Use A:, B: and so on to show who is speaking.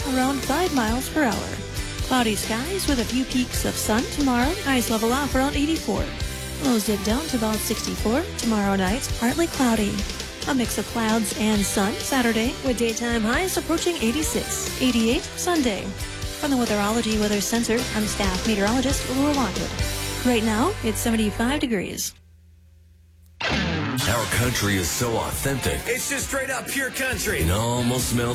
A: around 5 miles per hour. Cloudy skies with a few peaks of sun tomorrow. Highs level off around 84. Lows dip down to about 64. Tomorrow night, partly cloudy. A mix of clouds and sun Saturday with daytime highs approaching 86. 88 Sunday. From the Weatherology Weather Center, I'm staff meteorologist Laura Lockwood. Right now, it's 75 degrees.
B: Our country is so authentic.
C: It's just straight up pure country.
B: It almost smells